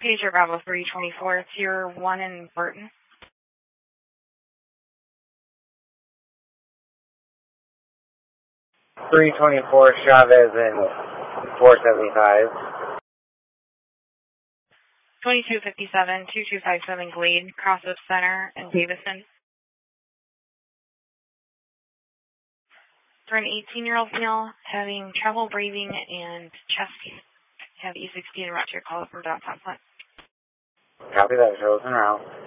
Pager Bravo 324, it's your 1 in Burton. 324 Chavez and 475. 2257, 2257 Glade, Crossup Center in Davison. For an 18-year-old male having trouble breathing and chest pain, have E16 route to your call for .com. Copy that, shows en route.